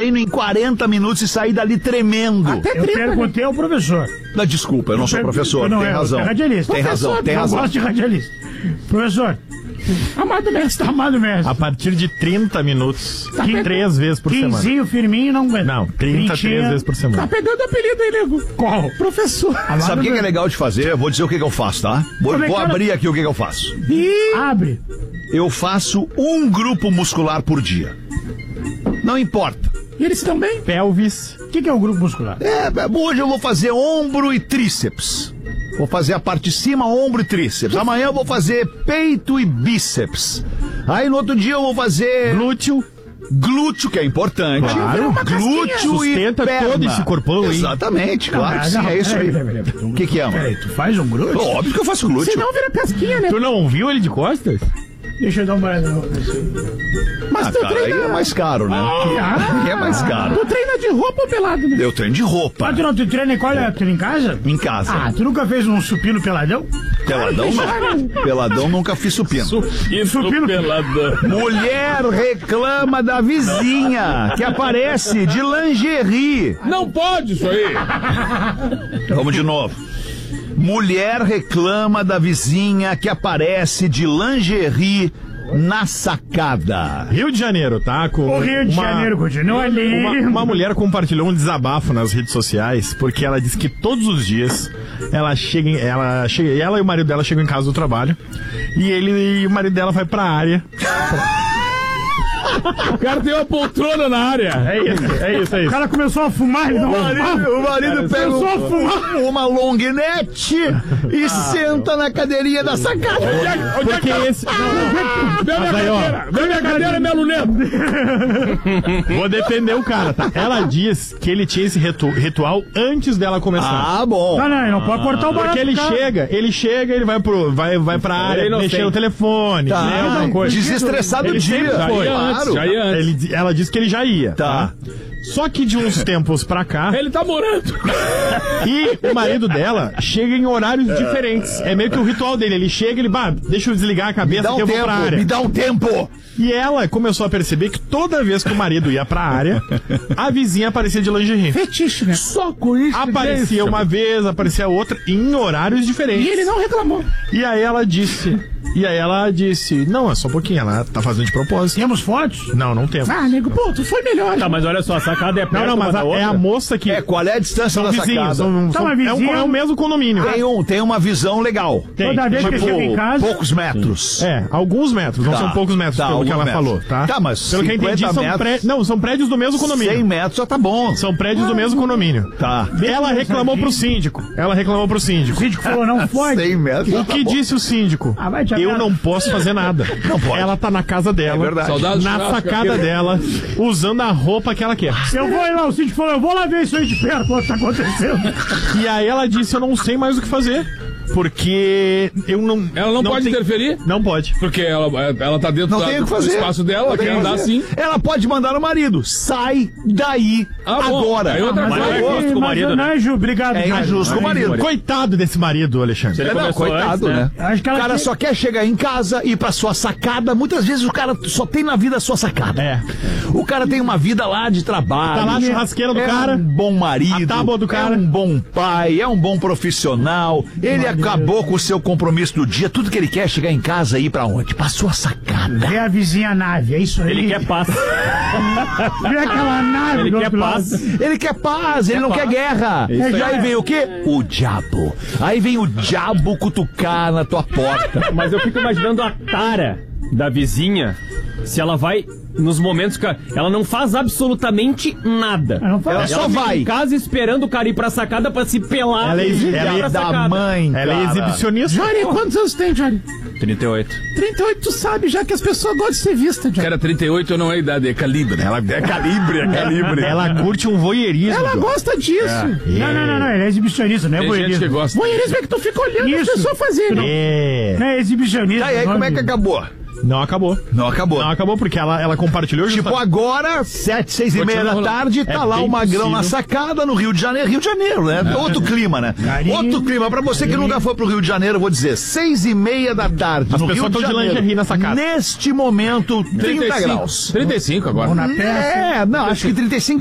treino em 40 minutos e sair dali tremendo. Eu perguntei ao professor. Não, desculpa, eu não sou professor. Tem razão. Radialista. Tem razão. Eu gosto de radialista. Professor, amado mestre. A partir de 30 minutos. 3 vezes por semana. Quinzinho, firminho, não aguenta. Não, 3 vezes por semana. Tá pegando apelido aí, nego. Qual? Professor. Sabe o que é legal de fazer? Eu vou dizer o que eu faço, tá? Vou abrir aqui o que eu faço. Abre. Eu faço um grupo muscular por dia. Não importa. E eles estão bem? Pelvis. O que é o grupo muscular? Hoje eu vou fazer ombro e tríceps. Vou fazer a parte de cima, ombro e tríceps. Amanhã eu vou fazer peito e bíceps. Aí no outro dia eu vou fazer... Glúteo, que é importante. Claro. Glúteo sustenta e perna. todo esse corpão aí. Exatamente, claro que sim, é isso aí. O que é, mano? Peraí, tu faz um glúteo? Óbvio que eu faço glúteo. Senão vira pesquinha, né? Tu não viu ele de costas? Deixa eu dar uma olhada. Mas tu Cara, treina... aí é mais caro, né? É mais caro. Tu treina de roupa ou pelado, né? Eu treino de roupa. Tu treina em qual é? Tu em casa? Em casa. Tu nunca fez um supino peladão? Peladão não. Peladão nunca fiz supino. Supino peladão. Mulher reclama da vizinha que aparece de lingerie. Não pode isso aí. Vamos de novo. Mulher reclama da vizinha que aparece de lingerie na sacada. Rio de Janeiro, tá? O Rio de Janeiro continua ali. Uma mulher compartilhou um desabafo nas redes sociais porque ela disse que todos os dias ela e o marido dela chegam em casa do trabalho e o marido dela vai pra área. O cara tem uma poltrona na área. É isso. O cara começou a fumar, ele não O marido pega uma longuinete e senta na cadeirinha da sacada. Porque esse... Vem minha cadeira, minha luneta. Vou defender o cara, tá? Ela diz que ele tinha esse ritual antes dela começar. Ah, bom. Não, não pode cortar o barato. Porque ele chega, ele vai pra área, mexer no telefone, alguma coisa. Desestressado Ele dia. sempre foi. Claro. Já ia antes. Ela disse que ele já ia. Tá. Só que de uns tempos pra cá... Ele tá morando. E o marido dela chega em horários diferentes. É meio que o ritual dele. Ele chega, deixa eu desligar a cabeça que eu vou pra área. Me dá um tempo. E ela começou a perceber que toda vez que o marido ia pra área, a vizinha aparecia de lingerie. Fetiche, né? Só com isso. Aparecia uma vez, aparecia outra, em horários diferentes. E ele não reclamou. E aí ela disse, não, é só um pouquinho, ela tá fazendo de propósito. Temos fotos? Não temos. Nego, pô, tu foi melhor. Tá, mas olha só, a sacada é perto. Não, mas é a moça que... Qual é a distância da vizinhos, sacada? É o mesmo condomínio. Tem uma visão legal. Toda vez que eu chego em casa... poucos metros. Alguns metros, não são poucos metros, pelo que ela falou, tá? Tá, mas pelo que eu entendi, são prédios do mesmo condomínio. 100 metros já tá bom. São prédios do mesmo condomínio. Tá. Ela reclamou pro síndico. O síndico falou, não pode. 100 metros O que disse o síndico? Eu não posso fazer nada. Não pode. Ela tá na casa dela, na sacada dela, usando a roupa que ela quer. Eu vou ir lá, o síndico falou, eu vou lá ver isso aí de perto, o que tá acontecendo. E aí ela disse, eu não sei mais o que fazer. Porque eu não... Ela não pode interferir? Não pode. Porque ela tá dentro do espaço dela, ela quer andar assim. Ela pode mandar o marido, sai daí agora. Aí outra coisa. É injusto com o marido, né? Obrigado. É injusto com o marido. Coitado desse marido, Alexandre. Coitado, né? Acho que o cara só quer chegar em casa, ir pra sua sacada. Muitas vezes o cara só tem na vida a sua sacada. O cara tem uma vida lá de trabalho. Tá lá a churrasqueira do cara. É um bom marido. A tábua do cara. É um bom pai, é um bom profissional. Ele acabou com o seu compromisso do dia. Tudo que ele quer é chegar em casa e ir pra onde? Pra sua sacada. Vê a vizinha nave, é isso aí. Ele quer paz. Vê aquela nave. Ele quer paz. Ele quer paz, ele não quer guerra. E aí vem o quê? O diabo. Aí vem o diabo cutucar na tua porta. Mas eu fico imaginando a tara da vizinha, se ela vai nos momentos que ela não faz absolutamente nada. Ela só vai fica em casa esperando o cara ir pra sacada pra se pelar. Ela é da mãe. Ela é exibicionista. Johnny, quantos anos tem, Johnny? 38. 38, tu sabe já que as pessoas gostam de ser vistas, Johnny. Cara, 38 não é idade, é calibre. Ela é calibre. Ela curte um voyeurismo. Ela gosta disso. Não, ele é exibicionista, não é Tem voyeurismo. gente que gosta. Voyeurismo é que tu fica olhando as pessoas fazendo. Não é exibicionista. Tá, e aí como é que acabou? Não acabou. Não acabou porque ela compartilhou... Tipo, agora, 6h30 da tarde, tá lá o Magrão na sacada no Rio de Janeiro. Rio de Janeiro, né? Outro clima, né? Outro clima. Pra você que nunca foi pro Rio de Janeiro, eu vou dizer, 6h30 da tarde As no pessoas Rio de estão de Janeiro. lingerie na sacada. Neste momento, 30 graus. 35 agora. Na peça. Não, acho que 35